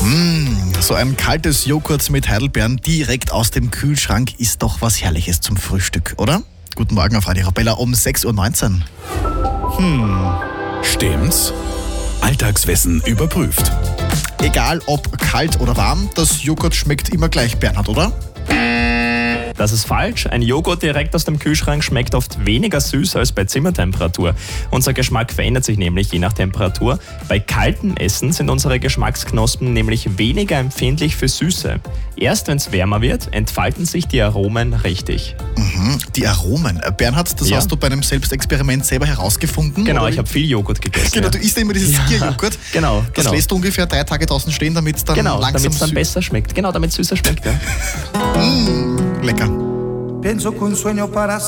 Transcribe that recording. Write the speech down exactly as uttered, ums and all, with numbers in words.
So ein kaltes Joghurt mit Heidelbeeren direkt aus dem Kühlschrank ist doch was Herrliches zum Frühstück, oder? Guten Morgen auf Radio Arabella um sechs Uhr neunzehn. Stimmt's? Alltagswissen überprüft. Egal ob kalt oder warm, das Joghurt schmeckt immer gleich, Bernhard, oder? Das ist falsch. Ein Joghurt direkt aus dem Kühlschrank schmeckt oft weniger süß als bei Zimmertemperatur. Unser Geschmack verändert sich nämlich je nach Temperatur. Bei kaltem Essen sind unsere Geschmacksknospen nämlich weniger empfindlich für Süße. Erst wenn es wärmer wird, entfalten sich die Aromen richtig. Mhm, die Aromen. Äh, Bernhard, das Ja. hast du bei einem Selbstexperiment selber herausgefunden? Genau, oder? ich habe viel Joghurt gegessen. Genau, ja. du isst immer dieses Ja, Skier-Joghurt. genau, Das genau. lässt du ungefähr drei Tage draußen stehen, damit es dann Genau, langsam damit es dann sü- besser schmeckt. Genau, damit es süßer schmeckt. Ja. Lecker. Pienso que un sueño para